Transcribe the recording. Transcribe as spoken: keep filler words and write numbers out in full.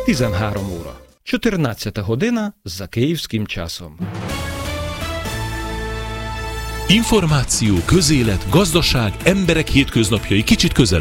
tizenhárom óra. чотирнадцята година за київським часом. Információ, közélet, gazdaság, emberek hétköznapjai kicsit közelebb.